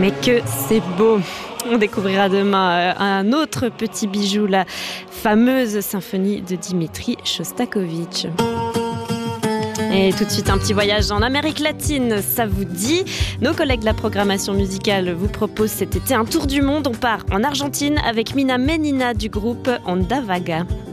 Mais que c'est beau! On découvrira demain un autre petit bijou, la fameuse symphonie de Dimitri Shostakovich. Et tout de suite, un petit voyage en Amérique latine, ça vous dit? Nos collègues de la programmation musicale vous proposent cet été un tour du monde. On part en Argentine avec Mina Menina du groupe Onda Vaga.